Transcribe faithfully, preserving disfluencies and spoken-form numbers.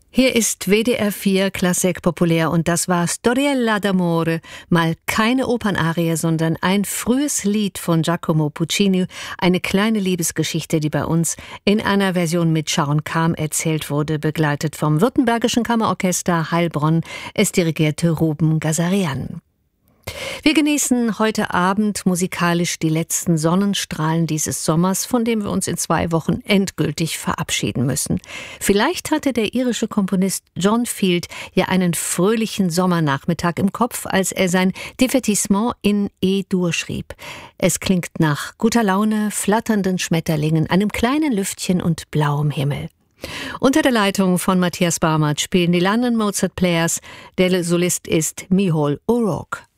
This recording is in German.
Hier ist W D R vier Klassik populär und das war Storiella d'amore, mal keine Opernarie, sondern ein frühes Lied von Giacomo Puccini, eine kleine Liebesgeschichte, die bei uns in einer Version mit Sharon Kahn erzählt wurde, begleitet vom Württembergischen Kammerorchester Heilbronn. Es dirigierte Ruben Gazarian. Wir genießen heute Abend musikalisch die letzten Sonnenstrahlen dieses Sommers, von dem wir uns in zwei Wochen endgültig verabschieden müssen. Vielleicht hatte der irische Komponist John Field ja einen fröhlichen Sommernachmittag im Kopf, als er sein Divertissement in E-Dur schrieb. Es klingt nach guter Laune, flatternden Schmetterlingen, einem kleinen Lüftchen und blauem Himmel. Unter der Leitung von Matthias Barmert spielen die London Mozart Players. Der Solist ist Michal O'Rourke.